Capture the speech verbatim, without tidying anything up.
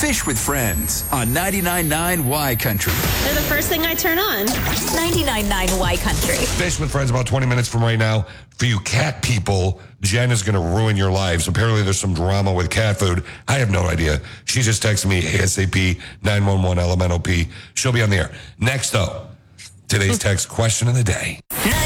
Fish with Friends on ninety-nine point nine Y Country. They're the first thing I turn on. ninety-nine point nine Y Country. Fish with Friends about twenty minutes from right now. For you cat people, Jen is going to ruin your lives. Apparently there's some drama with cat food. I have no idea. She just texted me ASAP, nine one one L M N O P. She'll be on the air. Next, though, today's text question of the day.